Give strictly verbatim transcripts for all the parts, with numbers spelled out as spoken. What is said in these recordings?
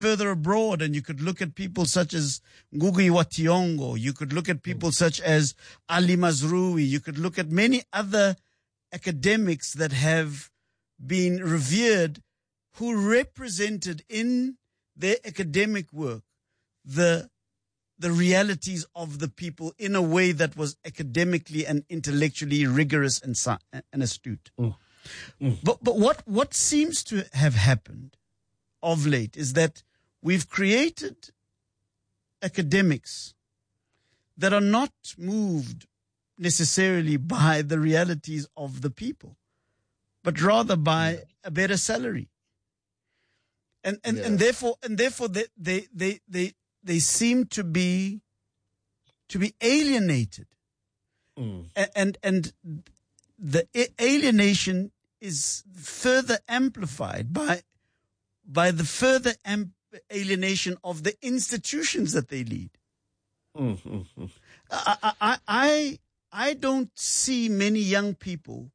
further abroad and you could look at people such as Ngugi wa Thiong'o, you could look at people such as Ali Mazrui, you could look at many other academics that have been revered who represented in their academic work the the realities of the people in a way that was academically and intellectually rigorous and, and astute. Mm. Mm. But but what, what seems to have happened of late is that we've created academics that are not moved necessarily by the realities of the people, but rather by yeah. a better salary. And and, yeah. and therefore and therefore they, they they they they seem to be to be alienated. Mm. And, and and the alienation is further amplified by by the further amp- alienation of the institutions that they lead. Mm-hmm. I, I, I, I don't see many young people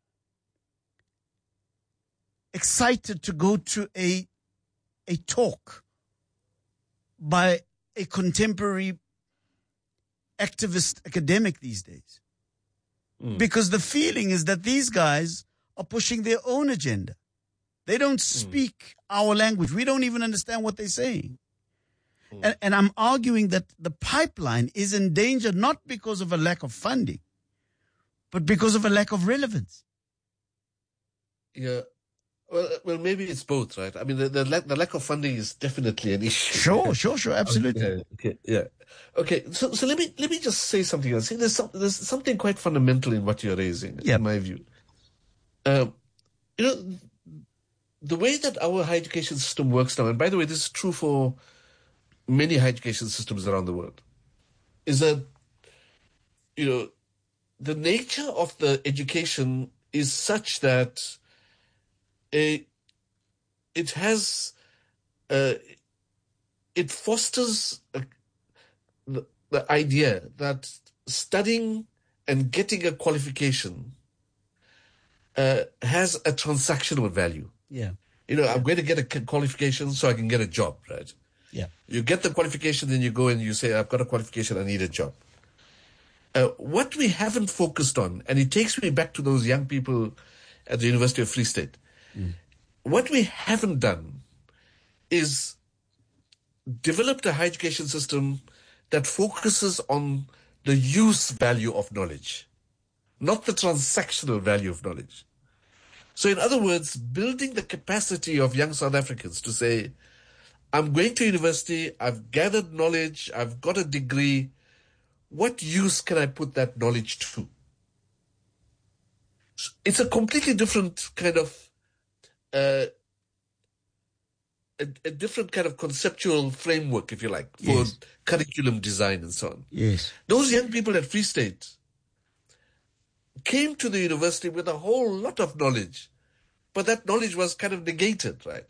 excited to go to a a talk by a contemporary activist academic these days. Mm. Because the feeling is that these guys are pushing their own agenda. They don't speak mm. our language. We don't even understand what they're saying. Mm. And, and I'm arguing that the pipeline is in danger not because of a lack of funding, but because of a lack of relevance. Yeah. Well, well, maybe it's both, right? I mean, the the lack, the lack of funding is definitely an issue. Sure, sure, sure, absolutely. Okay, okay, yeah. Okay, so so let me let me just say something else. See, there's some, there's something quite fundamental in what you're raising, yep. in my view. Um, you know, the way that our higher education system works now, and by the way, this is true for many higher education systems around the world, is that, you know, the nature of the education is such that a, it has, uh, it fosters a, the, the idea that studying and getting a qualification uh, has a transactional value. Yeah. You know, yeah. I'm going to get a qualification so I can get a job, right? Yeah. You get the qualification, then you go and you say, I've got a qualification, I need a job. Uh, what we haven't focused on, and it takes me back to those young people at the University of Free State, mm. what we haven't done is developed a higher education system that focuses on the use value of knowledge, not the transactional value of knowledge. So in other words, building the capacity of young South Africans to say, I'm going to university, I've gathered knowledge, I've got a degree, what use can I put that knowledge to? It's a completely different kind of, uh, a, a different kind of conceptual framework, if you like, for yes. curriculum design and so on. Yes. Those young people at Free State came to the university with a whole lot of knowledge, but that knowledge was kind of negated, right?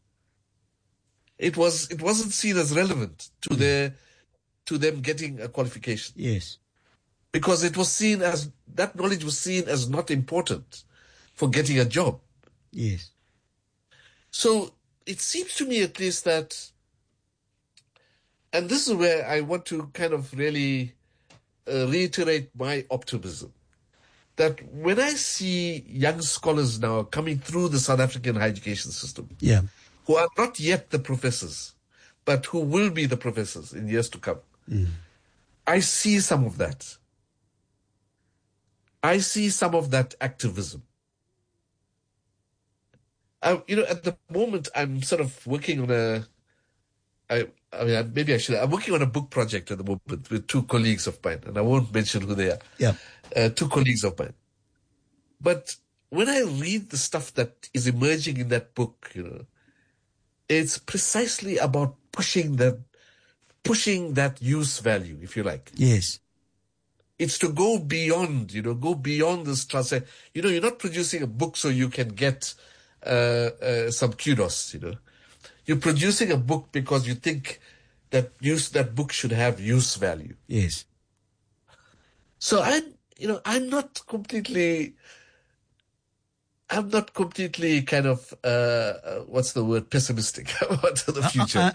It was, it wasn't seen as relevant to mm. their, to them getting a qualification. Yes. Because it was seen as, that knowledge was seen as not important for getting a job. Yes. So it seems to me at least that, and this is where I want to kind of really uh, reiterate my optimism, that when I see young scholars now coming through the South African higher education system, yeah, who are not yet the professors, but who will be the professors in years to come, mm. I see some of that. I see some of that activism. I, you know, at the moment, I'm sort of working on a, I, I mean, maybe I should, I'm working on a book project at the moment with two colleagues of mine, and I won't mention who they are. Yeah. Uh, two colleagues of mine. But when I read the stuff that is emerging in that book, you know, it's precisely about pushing that, pushing that use value, if you like. Yes. It's to go beyond, you know, go beyond this trans. You know, you're not producing a book so you can get uh, uh, some kudos, you know. You're producing a book because you think that use that book should have use value. Yes. So I'm, you know, I'm not completely I'm not completely kind of, uh, uh, what's the word, pessimistic about the future. I,